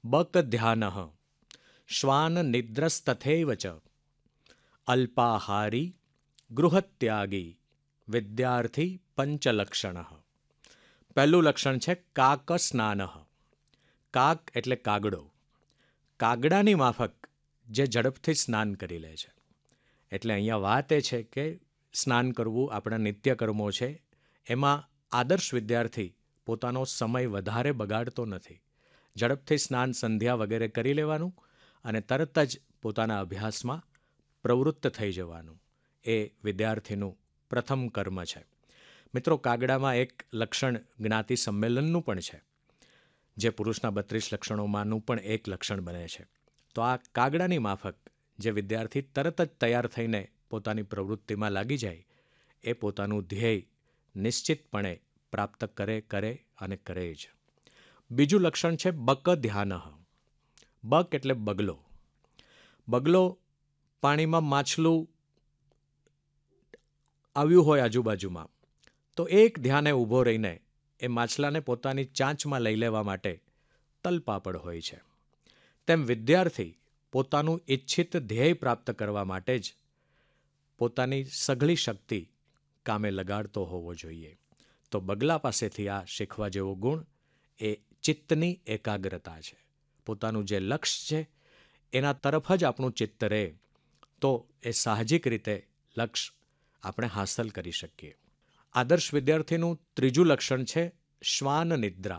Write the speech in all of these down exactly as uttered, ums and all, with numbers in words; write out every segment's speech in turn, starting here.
Buck ધ્યાનઃ શ્વાન નિદ્રસ્તથૈવ ચ અલ્પાહારી ગૃહત્યાગી વિદ્યાર્થી પંચલક્ષણ. પહેલું લક્ષણ છે કાક સ્નાન. કાક એટલે કાગડો. કાગડાની માફક જે ઝડપથી સ્નાન કરી લે છે. એટલે અહીંયા વાત એ છે કે સ્નાન કરવું આપણા નિત્યકર્મો છે, એમાં આદર્શ વિદ્યાર્થી પોતાનો સમય વધારે બગાડતો નથી. ઝડપથી સ્નાન સંધ્યા વગેરે કરી લેવાનું અને તરત જ પોતાના અભ્યાસમાં પ્રવૃત્ત થઈ જવાનું. એ વિદ્યાર્થીનું પ્રથમ કર્મ છે. મિત્રો, કાગડામાં એક લક્ષણ જ્ઞાતિ સંમેલનનું પણ છે, જે પુરુષના બત્રીસ લક્ષણોમાંનું પણ એક લક્ષણ બને છે. તો આ કાગડાની માફક જે વિદ્યાર્થી તરત જ તૈયાર થઈને પોતાની પ્રવૃત્તિમાં લાગી જાય, એ પોતાનું ધ્યેય નિશ્ચિતપણે પ્રાપ્ત કરે કરે અને કરે જ. બીજું લક્ષણ છે બક ધ્યાનઃ. બક એટલે બગલો. બગલો પાણીમાં માછલું આવ્યું હોય આજુબાજુમાં, તો એક ધ્યાને ઊભો રહીને એ માછલાને પોતાની ચાંચમાં લઈ લેવા માટે તલપાપડ હોય છે. તેમ વિદ્યાર્થી પોતાનું ઈચ્છિત ધ્યેય પ્રાપ્ત કરવા માટે જ પોતાની સઘળી શક્તિ કામે લગાડતો હોવો જોઈએ. તો બગલા પાસેથી આ શીખવા જેવો ગુણ એ ચિત્તની એકાગ્રતા છે. પોતાનું જે લક્ષ્ય છે એના તરફ જ આપણું ચિત્ત રહે તો એ સાહજિક રીતે લક્ષ્ય આપણે હાંસલ કરી શકીએ. આદર્શ વિદ્યાર્થીનું ત્રીજું લક્ષણ છે શ્વાન નિદ્રા.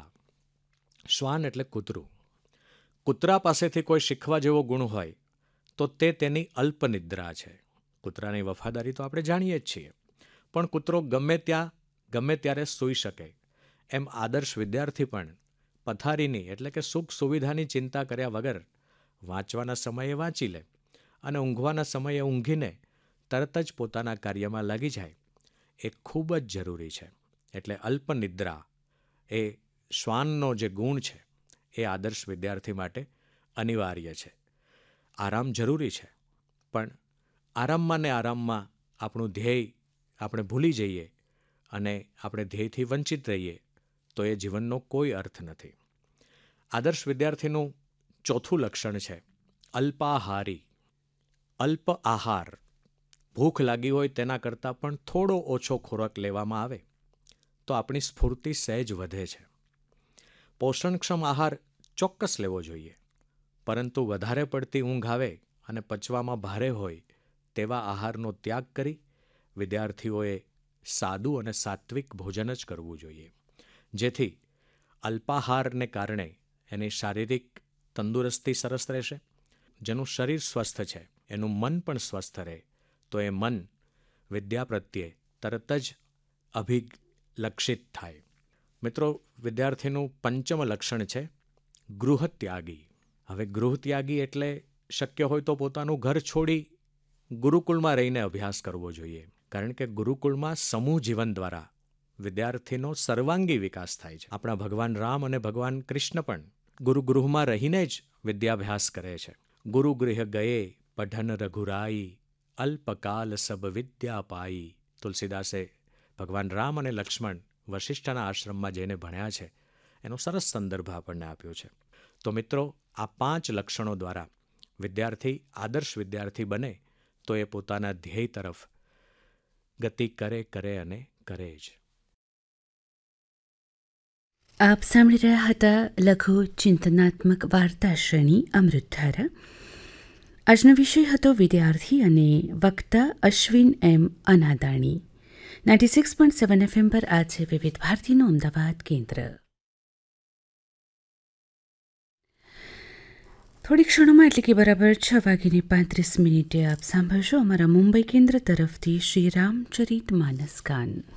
શ્વાન એટલે કૂતરું. કૂતરા પાસેથી કોઈ શીખવા જેવો ગુણ હોય તો તે તેની અલ્પનિદ્રા છે. કૂતરાની વફાદારી તો આપણે જાણીએ જ છીએ, પણ કૂતરો ગમે ત્યાં ગમે ત્યારે સૂઈ શકે. એમ આદર્શ વિદ્યાર્થી પણ પથારીની એટલે કે સુખ સુવિધાની ચિંતા કર્યા વગર વાંચવાના સમયે વાંચી લે અને ઊંઘવાના સમયે ઊંઘીને તરત જ પોતાના કાર્યમાં લાગી જાય, એ ખૂબ જ જરૂરી છે. એટલે અલ્પનિદ્રા એ શ્વાનનો જે ગુણ છે એ આદર્શ વિદ્યાર્થી માટે અનિવાર્ય છે. આરામ જરૂરી છે, પણ આરામમાં ને આરામમાં આપણું ધ્યેય આપણે ભૂલી જઈએ અને આપણે ધ્યેયથી વંચિત રહીએ તો એ જીવનનો કોઈ અર્થ નથી. આદર્શ વિદ્યાર્થીનું ચોથું લક્ષણ છે અલ્પાહારી. અલ્પ આહાર. ભૂખ લાગી હોય તેના કરતાં પણ થોડો ઓછો ખોરાક લેવામાં આવે તો આપણી સ્ફૂર્તિ સહેજ વધે છે. પોષણક્ષમ આહાર ચોક્કસ લેવો જોઈએ, પરંતુ વધારે પડતી ઊંઘ આવે અને પચવામાં ભારે હોય તેવા આહારનો ત્યાગ કરી વિદ્યાર્થીઓએ સાદું અને સાત્વિક ભોજન જ કરવું જોઈએ, જેથી અલ્પાહારને કારણે એની શારીરિક તંદુરસ્તી સરસ રહેશે. જેનું શરીર સ્વસ્થ છે એનું મન પણ સ્વસ્થ રહે તો એ મન વિદ્યા પ્રત્યે તરત જ અભિલક્ષિત થાય. મિત્રો, વિદ્યાર્થીનું પંચમ લક્ષણ છે ગૃહત્યાગી. હવે ગૃહત્યાગી એટલે શક્ય હોય તો પોતાનું ઘર છોડી ગુરુકુળમાં રહીને અભ્યાસ કરવો જોઈએ, કારણ કે ગુરુકુળમાં સમૂહ જીવન દ્વારા વિદ્યાર્થીનો સર્વાંગી વિકાસ થાય છે. આપણા ભગવાન રામ અને ભગવાન કૃષ્ણ પણ ગુરુગૃહમાં રહીને જ વિદ્યાભ્યાસ કરે છે. ગુરુગૃહ ગયે પઢન રઘુરાઈ અલ્પકાલ સબ વિદ્યા પાઈ. તુલસીદાસે ભગવાન રામ અને લક્ષ્મણ વશિષ્ઠના આશ્રમમાં જઈને ભણ્યા છે એનો સરસ સંદર્ભ આપણને આપ્યો છે. તો મિત્રો, આ પાંચ લક્ષણો દ્વારા વિદ્યાર્થી આદર્શ વિદ્યાર્થી બને તો એ પોતાના ધ્યેય તરફ ગતિ કરે કરે અને કરે જ. આપ સાંભળી રહ્યા હતા લઘુ ચિંતનાત્મક વાર્તા શ્રેણી અમૃતધારા. આજનો વિષય હતો વિદ્યાર્થી અને વક્તા અશ્વિન એમ અનાદાણી. Ninety six point seven FM પર આ છે વિવિધ ભારતીનું અમદાવાદ કેન્દ્ર. થોડી ક્ષણોમાં એટલે કે બરાબર છ વાગીને પાંત્રીસ મિનિટે આપ સાંભળશો અમારા મુંબઈ કેન્દ્ર તરફથી શ્રી રામચરિત માનસ ગાન.